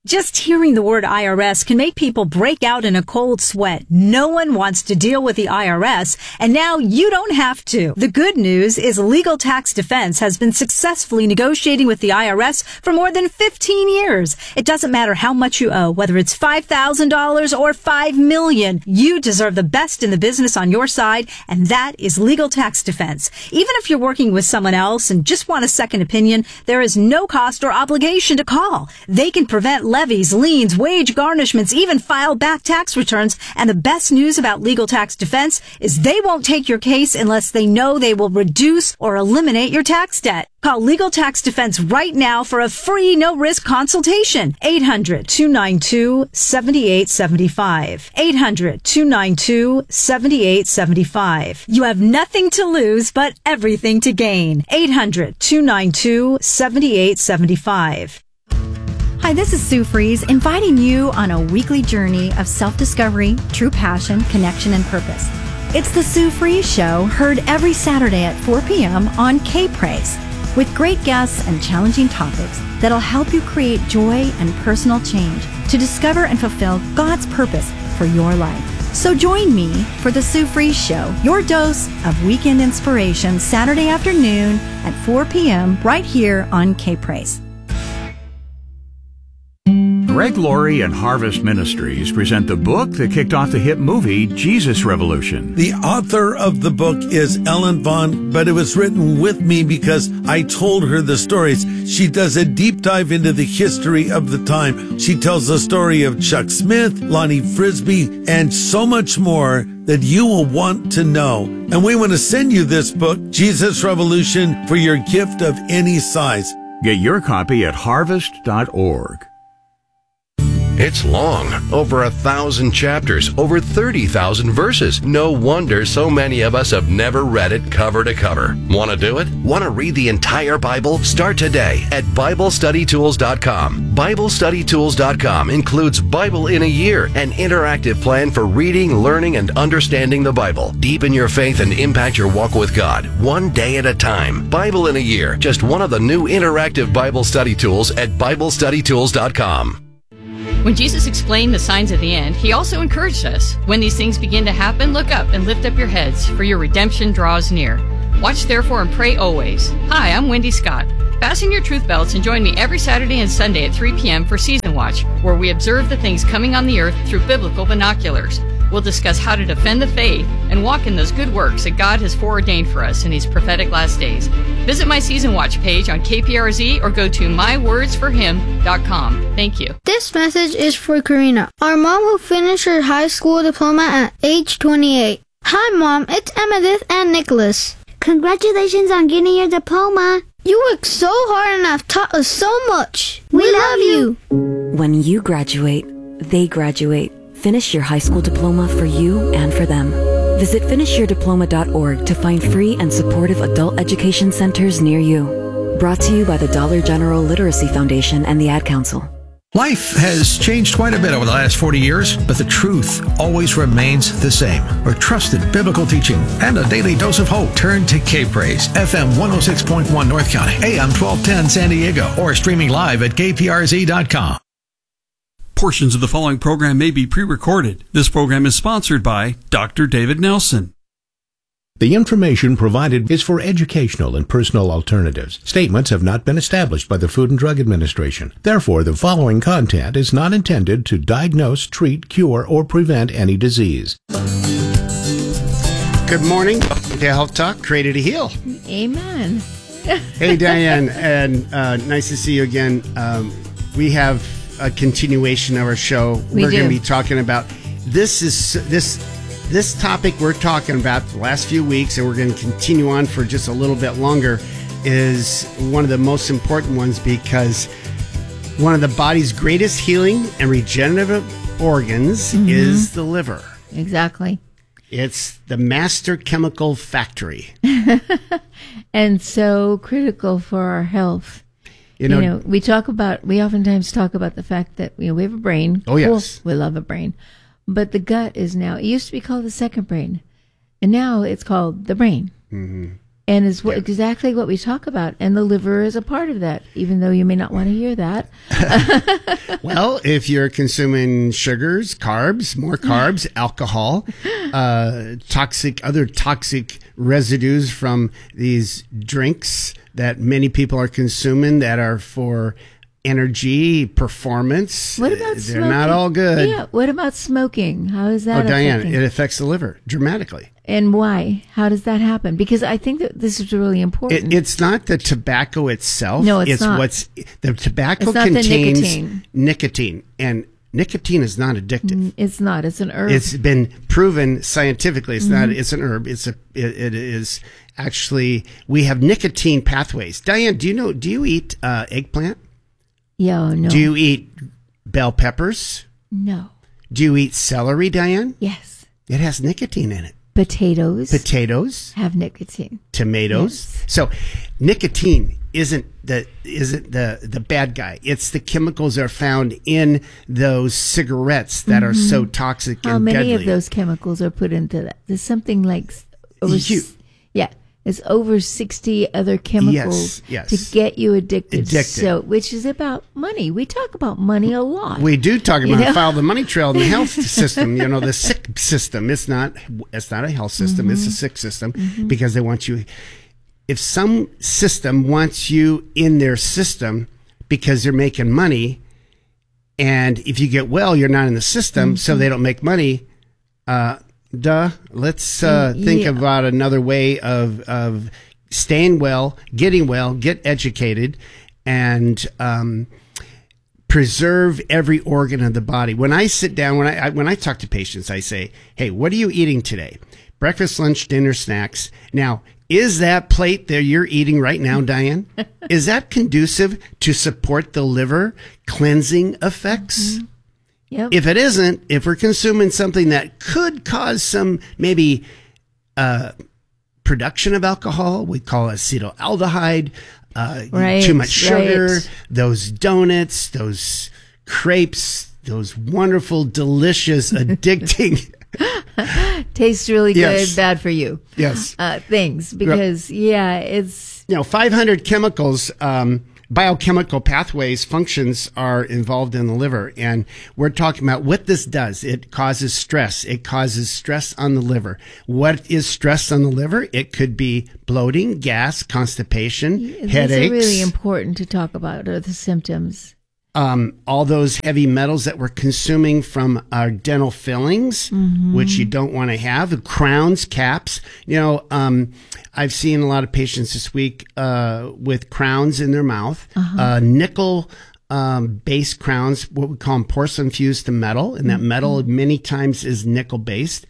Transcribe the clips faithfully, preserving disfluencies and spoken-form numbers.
Just hearing the word I R S can make people break out in a cold sweat. No one wants to deal with the I R S, and now you don't have to. The good news is Legal Tax Defense has been successfully negotiating with the I R S for more than fifteen years. It doesn't matter how much you owe, whether it's five thousand dollars or five million dollars. You deserve the best in the business on your side, and that is Legal Tax Defense. Even if you're working with someone else and just want a second opinion, there is no cost or obligation to call. They can prevent levies, liens, wage garnishments, even file back tax returns. And the best news about Legal Tax Defense is they won't take your case unless they know they will reduce or eliminate your tax debt. Call Legal Tax Defense right now for a free no-risk consultation. eight hundred, two nine two, seven eight seven five. eight hundred, two nine two, seven eight seven five. You have nothing to lose but everything to gain. eight hundred, two nine two, seven eight seven five. Hi, this is Sue Fries, inviting you on a weekly journey of self-discovery, true passion, connection, and purpose. It's the Sue Fries Show, heard every Saturday at four p.m. on K-Praise, with great guests and challenging topics that'll help you create joy and personal change to discover and fulfill God's purpose for your life. So join me for the Sue Fries Show, your dose of weekend inspiration, Saturday afternoon at four p.m. right here on K-Praise. Greg Laurie and Harvest Ministries present the book that kicked off the hit movie Jesus Revolution. The author of the book is Ellen Vaughn, but it was written with me because I told her the stories. She does a deep dive into the history of the time. She tells the story of Chuck Smith, Lonnie Frisbee, and so much more that you will want to know. And we want to send you this book, Jesus Revolution, for your gift of any size. Get your copy at harvest dot org. It's long, over a thousand chapters, over thirty thousand verses. No wonder so many of us have never read it cover to cover. Want to do it? Want to read the entire Bible? Start today at Bible Study Tools dot com. Bible Study Tools dot com includes Bible in a Year, an interactive plan for reading, learning, and understanding the Bible. Deepen your faith and impact your walk with God, one day at a time. Bible in a Year, just one of the new interactive Bible study tools at Bible Study Tools dot com. When Jesus explained the signs of the end, he also encouraged us. When these things begin to happen, look up and lift up your heads, for your redemption draws near. Watch therefore and pray always. Hi, I'm Wendy Scott. Fasten your truth belts and join me every Saturday and Sunday at three p.m. for Season Watch, where we observe the things coming on the earth through biblical binoculars. We'll discuss how to defend the faith and walk in those good works that God has foreordained for us in these prophetic last days. Visit my Season Watch page on K P R Z or go to my words for him dot com. Thank you. This message is for Karina, our mom who finished her high school diploma at age twenty-eight. Hi, Mom. It's Emmettith and Nicholas. Congratulations on getting your diploma. You worked so hard and have taught us so much. We, we love you. When you graduate, they graduate. Finish your high school diploma for you and for them. Visit finish your diploma dot org to find free and supportive adult education centers near you. Brought to you by the Dollar General Literacy Foundation and the Ad Council. Life has changed quite a bit over the last forty years, but the truth always remains the same. For trusted biblical teaching and a daily dose of hope, turn to K-Praise, F M one oh six point one North County, A M twelve ten San Diego, or streaming live at K P R Z dot com. Portions of the following program may be pre-recorded. This program is sponsored by Doctor David Nelson. The information provided is for educational and personal alternatives. Statements have not been established by the Food and Drug Administration. Therefore, the following content is not intended to diagnose, treat, cure, or prevent any disease. Good morning. Welcome to Health Talk, Created to Heal. Amen. Hey, Diane, and uh, nice to see you again. Um, we have a continuation of our show. We we're do. going to be talking about this is this this topic we're talking about the last few weeks, and we're going to continue on for just a little bit longer, is one of the most important ones, because one of the body's greatest healing and regenerative organs mm-hmm. is the liver. Exactly. It's the master chemical factory. And so critical for our health. You know, you know, we talk about, we oftentimes talk about the fact that, you know, we have a brain. Oh, yes. Cool. We love a brain. But the gut is now, it used to be called the second brain. And now it's called the brain. Mm-hmm. And it's what, exactly what we talk about. And the liver is a part of that, even though you may not want to hear that. Well, if you're consuming sugars, carbs, more carbs, alcohol, uh, toxic, other toxic residues from these drinks that many people are consuming that are for energy, performance. What about They're smoking? not all good. Yeah. What about smoking? How is that Oh, Diane, affecting? it affects the liver dramatically. And why? How does that happen? Because I think that this is really important. It, it's not the tobacco itself. No, it's not. what's the tobacco It's not the contains nicotine. nicotine, and nicotine is not addictive. It's not. It's an herb. It's been proven scientifically. It's Mhm. not. It's an herb. It's a. It, it is actually. We have nicotine pathways. Diane, do you know? Do you eat uh, eggplant? Yeah. No. Do you eat bell peppers? No. Do you eat celery, Diane? Yes. It has nicotine in it. Potatoes. Potatoes have nicotine. Tomatoes. Yes. So, nicotine isn't the isn't the the bad guy. It's the chemicals that are found in those cigarettes that mm-hmm. are so toxic How and deadly. How many deadly. of those chemicals are put into that? There's something like over, You- yeah, it's over sixty other chemicals Yes, yes. to get you addicted. Addicted. So, which is about money. We talk about money a lot. We do talk You about know? follow the money trail in the health system. You know, the sick system. It's not. It's not a health system. Mm-hmm. It's a sick system because they want you. If some system wants you in their system because they're making money, and if you get well, you're not in the system, Mm-hmm. so they don't make money. Uh, duh. Let's uh, think Yeah. about another way of of staying well, getting well, get educated, and um, preserve every organ of the body. When I sit down, when I, I when I talk to patients, I say, "Hey, what are you eating today? Breakfast, lunch, dinner, snacks." Now, is that plate that you're eating right now, Diane? Is that conducive to support the liver cleansing effects? Mm-hmm. Yep. If it isn't, if we're consuming something that could cause some maybe uh, production of alcohol, we call it acetaldehyde, uh, Right, too much sugar, right. those donuts, those crepes, those wonderful, delicious, addicting. Tastes really good, Yes. bad for you. Yes. Uh, things because yeah, it's You know, five hundred chemicals, um, biochemical pathways, functions are involved in the liver. And we're talking about what this does. It causes stress. It causes stress on the liver. What is stress on the liver? It could be bloating, gas, constipation, these headaches. are really important to talk about. Are the symptoms? Um, all those heavy metals that we're consuming from our dental fillings, Mhm. which you don't want to have, crowns, caps. You know, um, I've seen a lot of patients this week uh, with crowns in their mouth, Uh-huh. uh, nickel um, based crowns, what we call them porcelain fused to metal, and that metal many times is nickel based.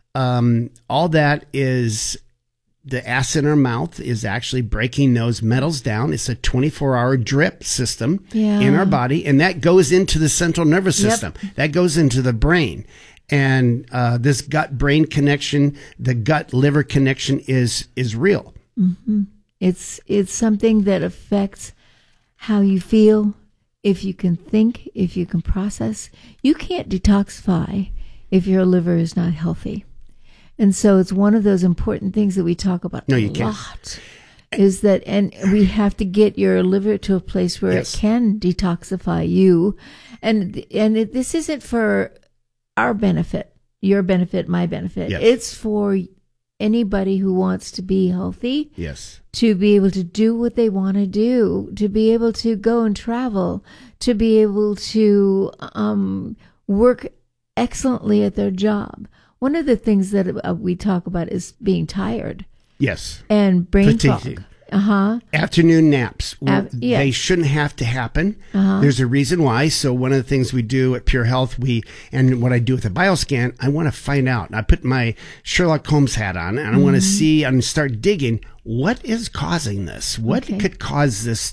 Um, all that is the acid in our mouth is actually breaking those metals down. It's a twenty-four hour drip system Yeah. in our body, and that goes into the central nervous Yep. system. That goes into the brain. And uh, this gut-brain connection, the gut-liver connection is is real. hmm It's it's something that affects how you feel, if you can think, if you can process. You can't detoxify if your liver is not healthy. And so it's one of those important things that we talk about No, a you can't. lot. Is that, and we have to get your liver to a place where Yes. it can detoxify you, and and it, this isn't for our benefit, your benefit, my benefit. Yes. It's for anybody who wants to be healthy, Yes. to be able to do what they want to do, to be able to go and travel, to be able to um, work excellently at their job. One of the things that uh, we talk about is being tired Yes. and brain Fatigue. fog. Uh huh. Afternoon naps. Av- yeah. They shouldn't have to happen. Uh-huh. There's a reason why. So one of the things we do at Pure Health, we and what I do with the BioScan, I want to find out. I put my Sherlock Holmes hat on, and I want to Mhm. see and start digging. What is causing this? What Okay. could cause this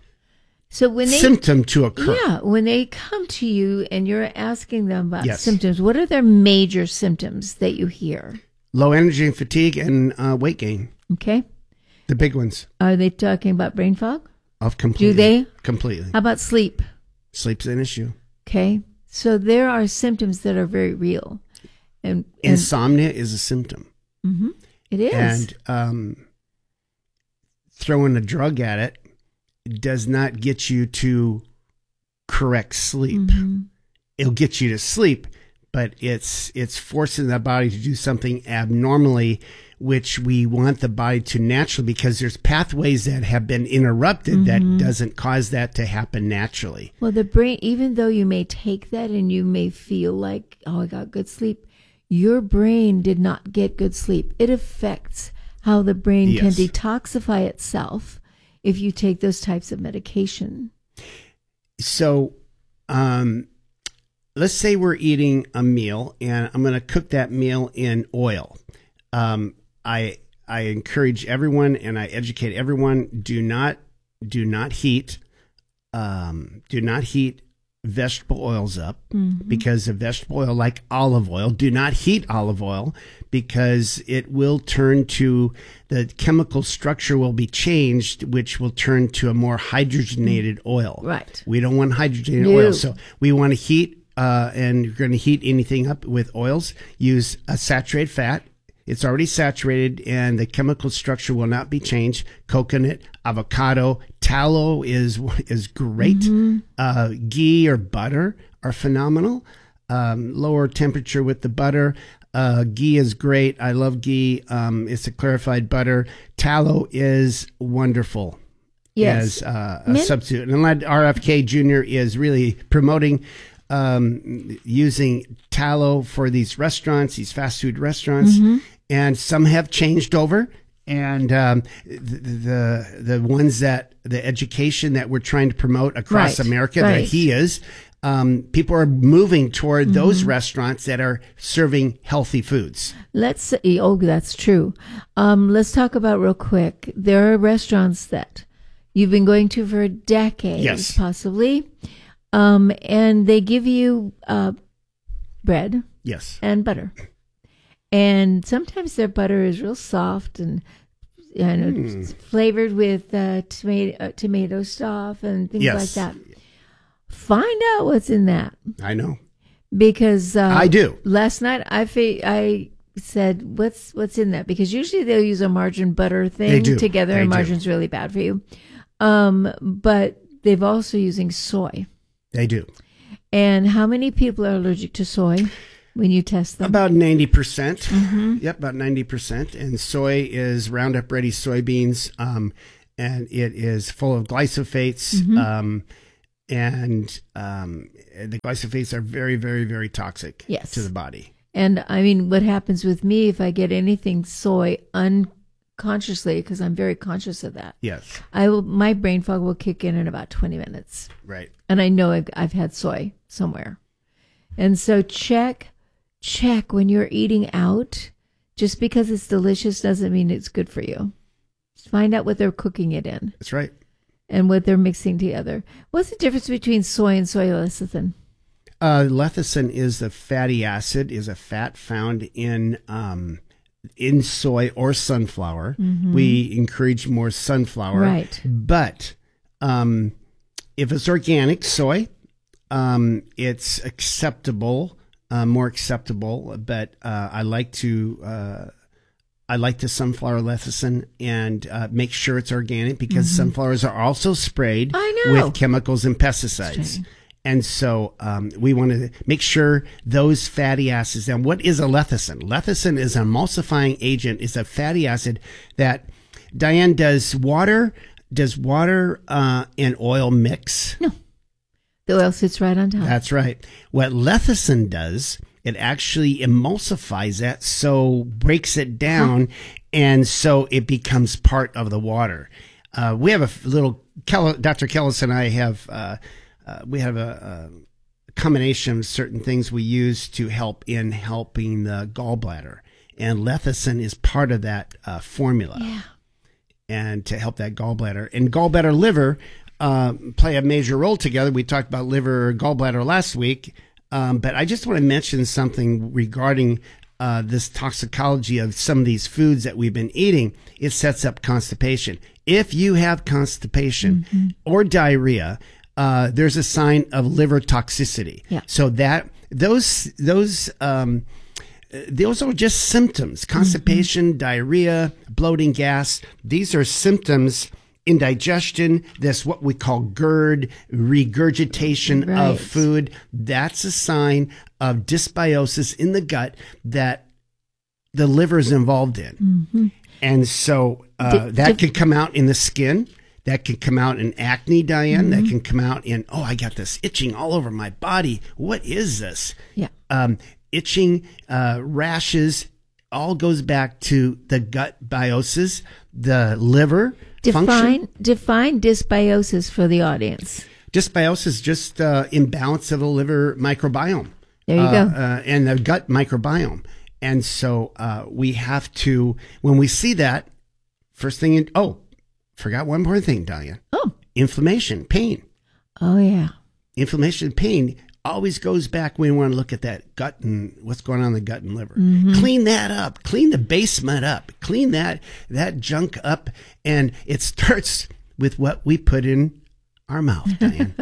So when they symptom to occur? yeah, when they come to you and you're asking them about Yes. symptoms, what are their major symptoms that you hear? Low energy and fatigue and uh, weight gain. Okay. The big ones. Are they talking about brain fog? Of completely. Do they? Completely. How about sleep? Sleep's an issue. Okay. So there are symptoms that are very real. And, and Insomnia is a symptom. Mhm. It is. And um, throwing a drug at it does not get you to correct sleep. Mm-hmm. It'll get you to sleep, but it's it's forcing the body to do something abnormally, which we want the body to naturally, because there's pathways that have been interrupted mm-hmm. that doesn't cause that to happen naturally. Well, the brain, even though you may take that and you may feel like, oh, I got good sleep, your brain did not get good sleep. It affects how the brain yes. can detoxify itself if you take those types of medication. So, um, let's say we're eating a meal and I'm going to cook that meal in oil. Um, I I encourage everyone and I educate everyone, do not do not heat um, do not heat vegetable oils up mm-hmm. because of vegetable oil, like olive oil, do not heat olive oil because it will turn to, the chemical structure will be changed, which will turn to a more hydrogenated oil. Right. We don't want hydrogenated no. oil. So we want to heat uh, and you're going to heat anything up with oils. Use a saturated fat. It's already saturated and the chemical structure will not be changed. Coconut, avocado, tallow is is great. Mm-hmm. Uh, ghee or butter are phenomenal. Um, lower temperature with the butter. Uh, ghee is great. I love ghee. Um, it's a clarified butter. Tallow is wonderful. Yes. As uh, a Min- substitute. And R F K Junior is really promoting um, using tallow for these restaurants, these fast food restaurants. Mm-hmm. And some have changed over, and um, the, the the ones that the education that we're trying to promote across right, America right. that he is, um, people are moving toward mm-hmm. those restaurants that are serving healthy foods. Let's say, oh, that's true. Um, let's talk about real quick. There are restaurants that you've been going to for decades, yes. possibly, um, and they give you uh, bread, yes, and butter. And sometimes their butter is real soft and you know, mm. flavored with uh, tomato uh, tomato stuff and things yes. like that. Find out what's in that. I know because uh, I do. Last night I fa- I said, "What's what's in that?" Because usually they'll use a margarine butter thing together, they and margarine's do. really bad for you. Um, but they've also using soy. They do. And how many people are allergic to soy? When you test them? About ninety percent. Mm-hmm. Yep, about ninety percent. And soy is Roundup Ready soybeans, um, and it is full of glyphosates. Mm-hmm. Um, and um, the glyphosates are very, very, very toxic yes. to the body. And, I mean, what happens with me if I get anything soy unconsciously, because I'm very conscious of that. Yes. I will. My brain fog will kick in in about twenty minutes. Right. And I know I've, I've had soy somewhere. And so check... Check when you're eating out. Just because it's delicious doesn't mean it's good for you. Just find out what they're cooking it in. That's right. And what they're mixing together. What's the difference between soy and soy lecithin? Uh, lecithin is the fatty acid, is a fat found in um, in soy or sunflower. Mm-hmm. We encourage more sunflower. Right. But um, if it's organic soy, um, it's acceptable. Uh, more acceptable, but uh, I like to uh, I like the sunflower lecithin and uh, make sure it's organic because mm-hmm. sunflowers are also sprayed I know. with chemicals and pesticides, and so um, we want to make sure those fatty acids. And what is a lecithin? Lecithin is an emulsifying agent. It's a fatty acid that Diane does water does water uh, and oil mix? No. The oil sits right on top. That's right. What lecithin does, it actually emulsifies that, so breaks it down, huh. and so it becomes part of the water. Uh, we have a little, Doctor Kellis and I have, uh, uh, we have a, a combination of certain things we use to help in helping the gallbladder, and lecithin is part of that uh, formula. Yeah. And to help that gallbladder. And gallbladder liver Uh, play a major role together. We talked about liver, gallbladder last week, um, but I just want to mention something regarding uh, this toxicology of some of these foods that we've been eating. It sets up constipation. If you have constipation mm-hmm. or diarrhea, uh, there's a sign of liver toxicity. Yeah. So that those those um, uh, those are just symptoms. Constipation, mm-hmm. diarrhea, bloating, gas. These are symptoms. Indigestion, this what we call GERD, regurgitation right. of food. That's a sign of dysbiosis in the gut that the liver is involved in. Mm-hmm. And so uh, D- that d- can come out in the skin. That can come out in acne, Diane. Mm-hmm. That can come out in, oh, I got this itching all over my body. What is this? Yeah. Um, itching, uh, rashes, all goes back to the gut biosis, the liver. Define function. define dysbiosis for the audience. Dysbiosis is just uh, imbalance of the liver microbiome. There you uh, go. Uh, and the gut microbiome. And so uh, we have to, when we see that, first thing, in, oh, forgot one more thing, Dahlia. Oh. Inflammation, pain. Oh, yeah. Inflammation, pain always goes back when we want to look at that gut and what's going on in the gut and liver. Mm-hmm. Clean that up. Clean the basement up. Clean that that junk up. And it starts with what we put in our mouth, Diane.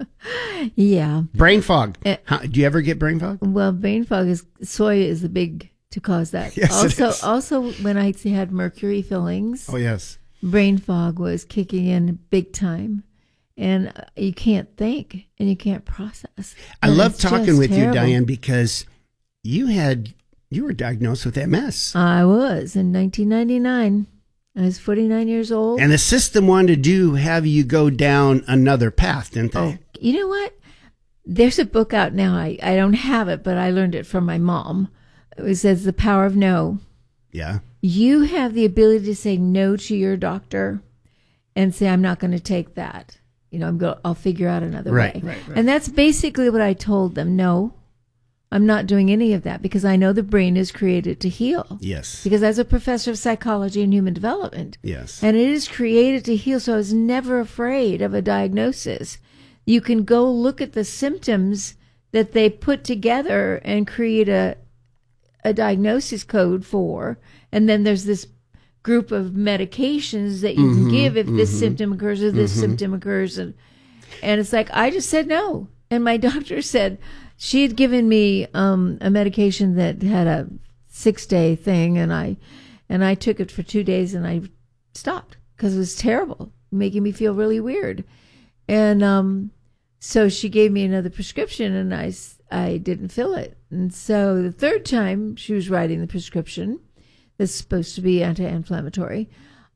Yeah. Brain fog. Uh, How, do you ever get brain fog? Well, brain fog is, soy is the big to cause that. Yes, also, it is. also when I had mercury fillings. Oh, yes. Brain fog was kicking in big time. And you can't think and you can't process. I and love talking with terrible. you, Diane, because you had you were diagnosed with M S. I was in nineteen ninety-nine. I was forty-nine years old. And the system wanted to do have you go down another path, didn't they? Oh, you know what? There's a book out now. I, I don't have it, but I learned it from my mom. It says The Power of No. Yeah. You have the ability to say no to your doctor and say, I'm not going to take that. You know, I'm go. I'll figure out another right, way. Right, right. And that's basically what I told them. No, I'm not doing any of that because I know the brain is created to heal. Yes. Because as a professor of psychology and human development. Yes. And it is created to heal. So I was never afraid of a diagnosis. You can go look at the symptoms that they put together and create a a diagnosis code for. And then there's this group of medications that you mm-hmm, can give if mm-hmm, this symptom occurs or this mm-hmm. symptom occurs. And, and it's like, I just said no. And my doctor said, she had given me um, a medication that had a six day thing. And I, and I took it for two days and I stopped because it was terrible, making me feel really weird. And um, so she gave me another prescription and I, I didn't fill it. And so the third time she was writing the prescription, that's supposed to be anti-inflammatory.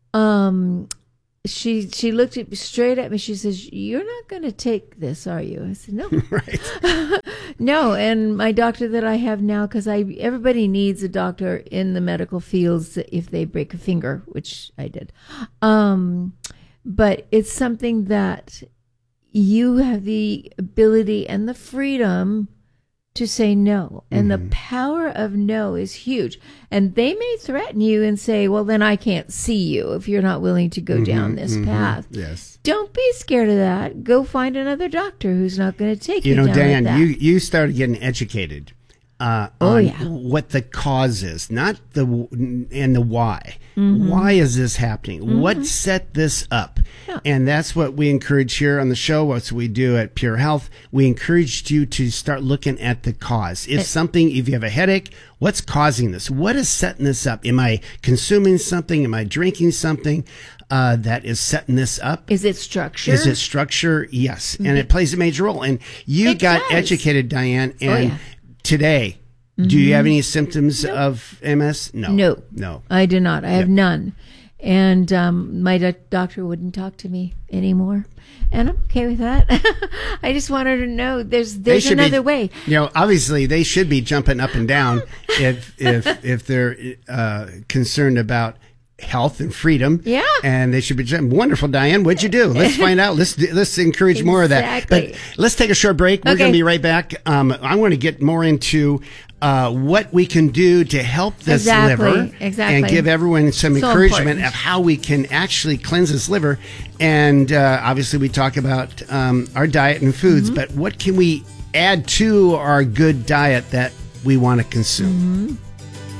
Um, she she looked at me straight at me. She says, "You're not going to take this, are you?" I said, "No, right, no." And my doctor that I have now, because I everybody needs a doctor in the medical fields if they break a finger, which I did. Um, but it's something that you have the ability and the freedom to say no. And mm-hmm. the power of no is huge. And they may threaten you and say, well, then I can't see you if you're not willing to go mm-hmm, down this mm-hmm, path. Yes. Don't be scared of that. Go find another doctor who's not going to take you, you know, down Dan, like that. you you started getting educated uh, oh, on yeah. what the cause is, not the and the why. Mm-hmm. Why is this happening? Mm-hmm. What set this up? Yeah. And that's what we encourage here on the show. What we do at Pure Health. We encouraged you to start looking at the cause. If it, something, if you have a headache, what's causing this? What is setting this up? Am I consuming something? Am I drinking something uh, that is setting this up? Is it structure? Is it structure? Yes. Mm-hmm. And it plays a major role. And you it got does. educated, Diane. And oh, yeah. today, mm-hmm. do you have any symptoms nope. of M S? No. No. No. I do not. I have yep. none. And um, my do- doctor wouldn't talk to me anymore. And I'm okay with that. I just want her to know there's there's another be, way. You know, obviously they should be jumping up and down if if if they're uh, concerned about health and freedom. Yeah. And they should be jumping. Wonderful, Diane. What'd you do? Let's find out. Let's let's encourage exactly. more of that. But let's take a short break. We're okay. going to be right back. Um, I want to get more into uh, what we can do to help this exactly. liver exactly. and give everyone some so encouragement important. of how we can actually cleanse this liver. And uh, obviously we talk about um, our diet and foods, mm-hmm. but what can we add to our good diet that we want to consume? Mm-hmm.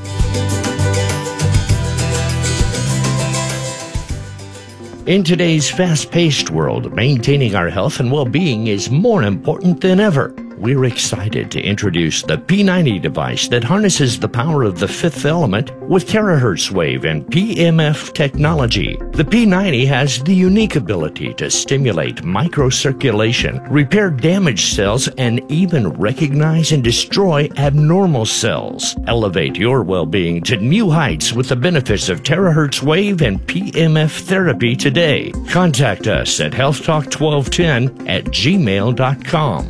In today's fast-paced world, maintaining our health and well-being is more important than ever. we're excited to introduce the P ninety device that harnesses the power of the fifth element with terahertz wave and P M F technology. The P ninety has the unique ability to stimulate microcirculation, repair damaged cells, and even recognize and destroy abnormal cells. Elevate your well-being to new heights with the benefits of terahertz wave and P M F therapy today. Contact us at health talk twelve ten at gmail dot com.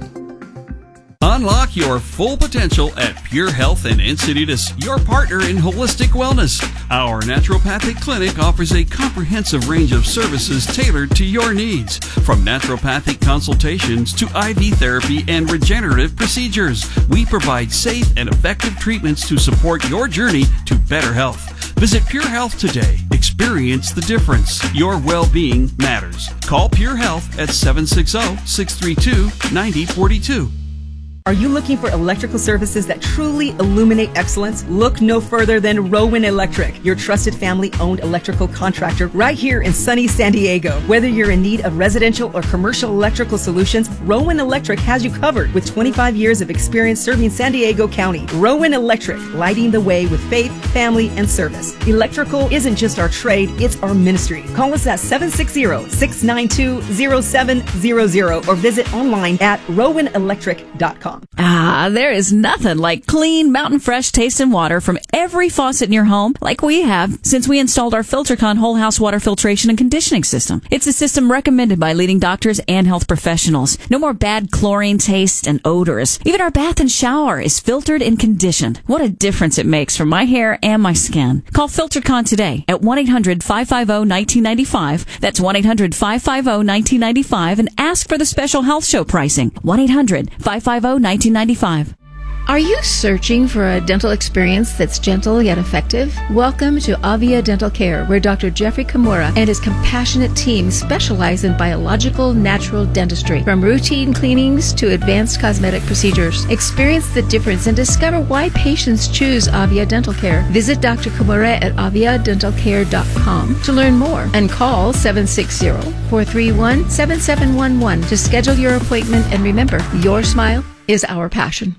Unlock your full potential at Pure Health in Encinitas, your partner in holistic wellness. Our naturopathic clinic offers a comprehensive range of services tailored to your needs, from naturopathic consultations to I V therapy and regenerative procedures. We provide safe and effective treatments to support your journey to better health. Visit Pure Health today. Experience the difference. Your well-being matters. Call Pure Health at seven six zero, six three two, nine zero four two. Are you looking for electrical services that truly illuminate excellence? Look no further than Rowan Electric, your trusted family-owned electrical contractor right here in sunny San Diego. Whether you're in need of residential or commercial electrical solutions, Rowan Electric has you covered with twenty-five years of experience serving San Diego County. Rowan Electric, lighting the way with faith, family, and service. Electrical isn't just our trade, it's our ministry. Call us at seven six zero, six nine two, zero seven zero zero or visit online at rowan electric dot com. Ah, there is nothing like clean, mountain fresh taste and water from every faucet in your home, like we have since we installed our FilterCon whole house water filtration and conditioning system. It's a system recommended by leading doctors and health professionals. No more bad chlorine taste and odors. Even our bath and shower is filtered and conditioned. What a difference it makes for my hair and my skin. Call FilterCon today at one eight hundred, five five zero, one nine nine five. That's one eight hundred, five five zero, one nine nine five and ask for the special health show pricing. one eight hundred, five five zero, one nine nine five. Are you searching for a dental experience that's gentle yet effective? Welcome to Avia Dental Care, where Doctor Jeffrey Kimura and his compassionate team specialize in biological, natural dentistry. From routine cleanings to advanced cosmetic procedures, experience the difference and discover why patients choose Avia Dental Care. Visit Doctor Kimura at avia dental care dot com to learn more and call seven six zero, four three one, seven seven one one to schedule your appointment. And remember, your smile is our passion.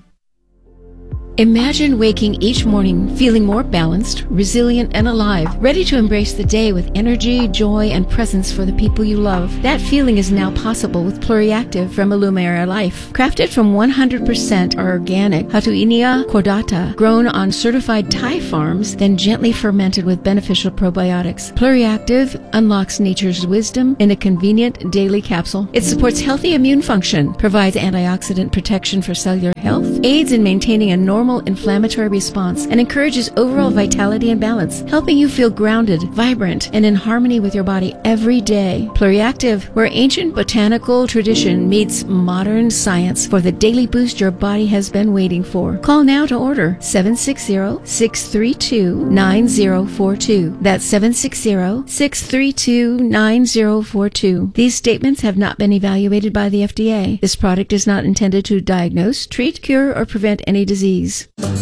Imagine waking each morning feeling more balanced, resilient, and alive, ready to embrace the day with energy, joy, and presence for the people you love. That feeling is now possible with Pluriactive from Illumera Life. Crafted from one hundred percent organic Hatuinia cordata, grown on certified Thai farms, then gently fermented with beneficial probiotics. Pluriactive unlocks nature's wisdom in a convenient daily capsule. It supports healthy immune function, provides antioxidant protection for cellular health, aids in maintaining a normal inflammatory response, and encourages overall vitality and balance, helping you feel grounded, vibrant, and in harmony with your body every day. Pluriactive, where ancient botanical tradition meets modern science for the daily boost your body has been waiting for. Call now to order seven six zero, six three two, nine zero four two. That's seven six zero, six three two, nine zero four two. These statements have not been evaluated by the F D A. This product is not intended to diagnose, treat, cure, or prevent any disease.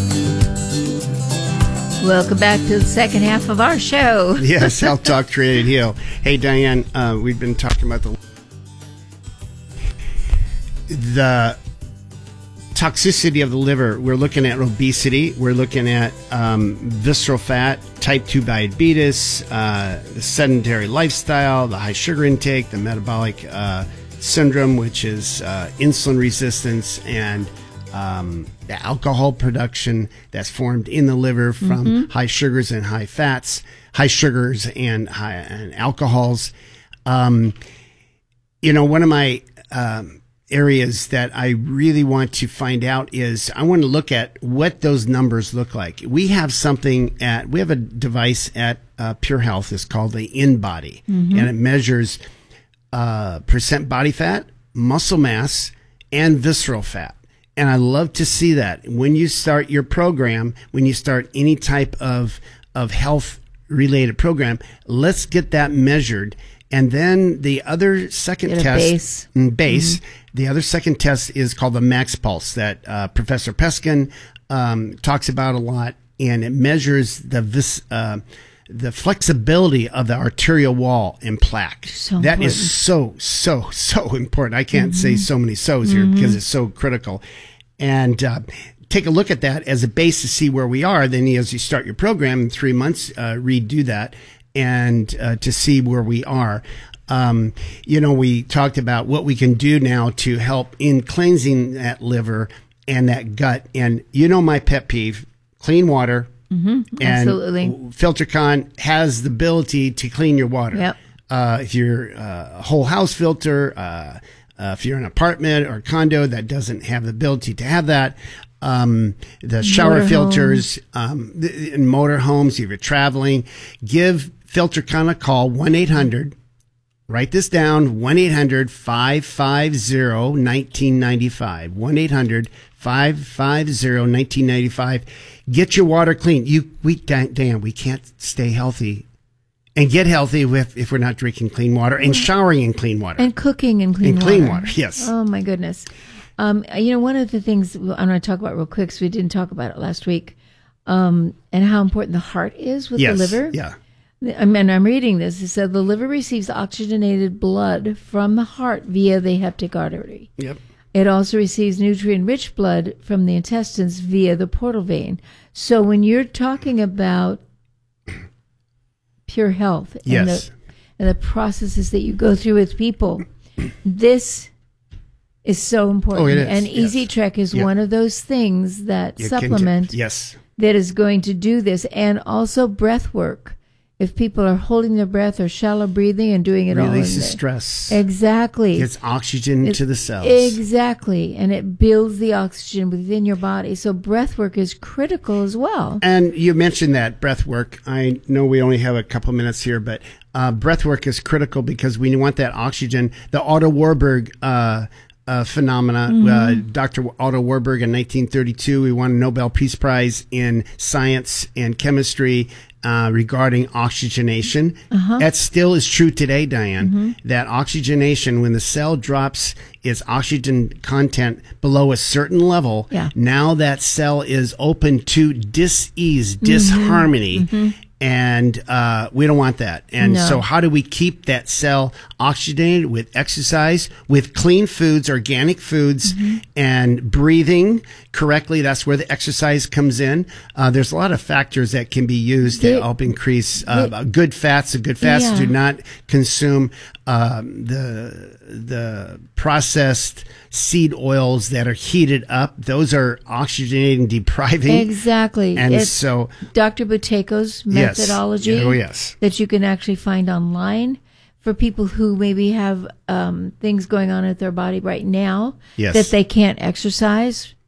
Welcome back to the second half of our show. Yes, Health Talk Created Heal. Hey, Diane, uh, we've been talking about the the toxicity of the liver. We're looking at obesity. We're looking at um, visceral fat, type two diabetes, uh, the sedentary lifestyle, the high sugar intake, the metabolic uh, syndrome, which is uh, insulin resistance, and Um, the alcohol production that's formed in the liver from mm-hmm. high sugars and high fats, high sugars and high and alcohols. Um, you know, one of my um, areas that I really want to find out is I want to look at what those numbers look like. We have something at, we have a device at uh, Pure Health. It's called the InBody, mm-hmm. and it measures uh, percent body fat, muscle mass, and visceral fat. And I love to see that when you start your program, when you start any type of of health related program, let's get that measured. And then the other second Get a test, base, base mm-hmm. the other second test is called the Max Pulse that uh, Professor Peskin um, talks about a lot, and it measures the vis, uh, the flexibility of the arterial wall and plaque. So that important. is so, so, so important. I can't Mm-hmm. say so many so's here Mhm. because it's so critical. And uh, take a look at that as a base to see where we are. Then as you start your program in three months, uh, redo that and uh, to see where we are. Um, you know, we talked about what we can do now to help in cleansing that liver and that gut. And you know my pet peeve, clean water. Mm-hmm. And Absolutely. FilterCon has the ability to clean your water. Yep. Uh, if you're uh, a whole house filter, uh, uh, if you're in an apartment or condo that doesn't have the ability to have that, um, the shower Motorhome. filters, um, the, in motorhomes, if you're traveling, give FilterCon a call, one eight hundred, write this down, one eight hundred, five five zero, one nine nine five, one eight hundred, five five zero, one nine nine five. Get your water clean. You, we, Dan, we can't stay healthy and get healthy with, if we're not drinking clean water and showering in clean water. And cooking in clean In water. clean water, yes. Oh, my goodness. Um, you know, one of the things I'm going to talk about real quick, so we didn't talk about it last week, um, and how important the heart is with Yes, the liver. yeah. I mean, I'm reading this. It said the liver receives oxygenated blood from the heart via the hepatic artery. Yep. It also receives nutrient-rich blood from the intestines via the portal vein. So when you're talking about pure health and, Yes. the, and the processes that you go through with people, this is so important. Oh, it is, And yes. Easy Trek is Yep. one of those things that You can supplement get- yes. that is going to do this. And also breath work. If people are holding their breath or shallow breathing and doing it all in Releases the- stress. Exactly. Gets oxygen It- to the cells. Exactly. And it builds the oxygen within your body. So breath work is critical as well. And you mentioned that breath work. I know we only have a couple minutes here, but uh, breath work is critical because we want that oxygen. The Otto Warburg uh, uh, phenomena. Mhm. Uh, Doctor Otto Warburg in nineteen thirty-two, he won a Nobel Peace Prize in science and chemistry uh, regarding oxygenation. Uh-huh. That still is true today, Diane. Mhm. That oxygenation, when the cell drops its oxygen content below a certain level, Yeah. now that cell is open to dis-ease, disharmony. Mhm. And uh, we don't want that. And No. so how do we keep that cell oxygenated? With exercise, with clean foods, organic foods, Mm-hmm. and breathing correctly. That's where the exercise comes in. Uh, there's a lot of factors that can be used They- to help increase uh, they- good fats. The good fats Yeah. do not consume um, the the processed seed oils that are heated up. Those are oxygenating, depriving. Exactly. And It's so Doctor Buteko's Yes. methodology Oh, yes. that you can actually find online for people who maybe have um, things going on at their body right now Yes. that they can't exercise.